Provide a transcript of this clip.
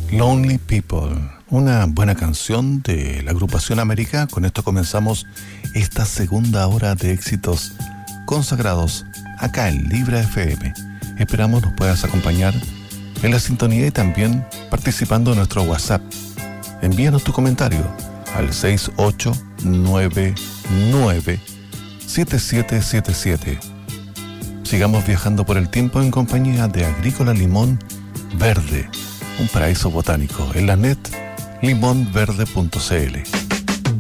Lonely People, una buena canción de la agrupación América. Con esto comenzamos esta segunda hora de éxitos consagrados acá en Libra FM. Esperamos nos puedas acompañar en la sintonía y también participando en nuestro WhatsApp. Envíanos tu comentario al 6899-7777. Sigamos viajando por el tiempo en compañía de Agrícola Limón Verde, un paraíso botánico. En la net limonverde.cl.